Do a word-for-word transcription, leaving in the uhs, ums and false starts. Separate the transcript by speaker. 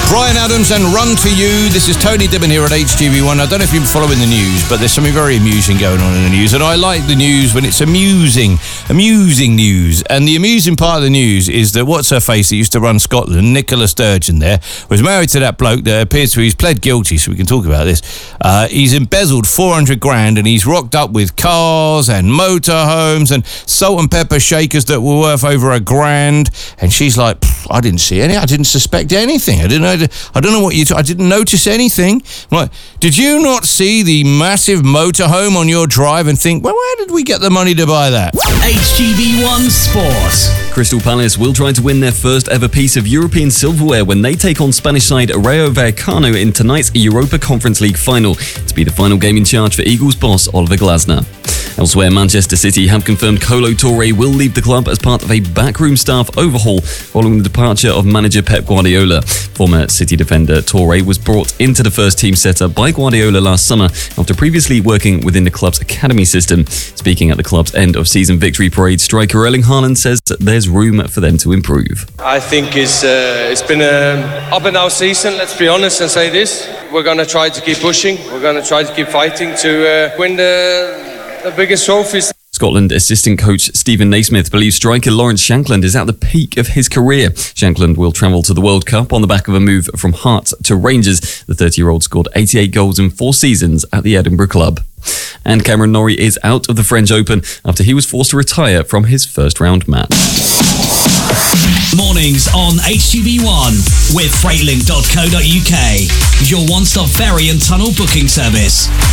Speaker 1: Bryan Adams and Run To You. This is Tony Dibben here at H G V one. I don't know if you've been following the news, but there's something very amusing going on in the news, and I like the news when it's amusing, amusing news. And the amusing part of the news is that what's-her-face that used to run Scotland, Nicola Sturgeon there, was married to that bloke that appears to he's pled guilty, so we can talk about this. Uh, he's embezzled four hundred grand, and he's rocked up with cars and motorhomes and salt and pepper shakers that were worth over a grand. And she's like, I didn't see any, I didn't suspect anything. I didn't know. I don't know what you... T- I didn't notice anything. I'm like, did you not see the massive motorhome on your drive and think, well, where did we get the money to buy that?
Speaker 2: H G V one Sport.
Speaker 3: Crystal Palace will try to win their first ever piece of European silverware when they take on Spanish side Rayo Vallecano in tonight's Europa Conference League final, to be the final game in charge for Eagles boss Oliver Glasner. Elsewhere, Manchester City have confirmed Kolo Touré will leave the club as part of a backroom staff overhaul following the departure of manager Pep Guardiola. Former City defender Touré was brought into the first team setup by Guardiola last summer after previously working within the club's academy system. Speaking at the club's end-of-season victory parade, striker Erling Haaland says there's room for them to improve.
Speaker 4: I think it's, uh, it's been an up-and-down season, let's be honest and say this. We're going to try to keep pushing. We're going to try to keep fighting to uh, win the, the biggest trophies.
Speaker 3: Scotland assistant coach Stephen Naismith believes striker Lawrence Shankland is at the peak of his career. Shankland will travel to the World Cup on the back of a move from Hearts to Rangers. The thirty-year-old scored eighty-eight goals in four seasons at the Edinburgh club. And Cameron Norrie is out of the French Open after he was forced to retire from his first round match.
Speaker 2: Mornings on H G V one with freightlink dot co dot uk, your one-stop ferry and tunnel booking service.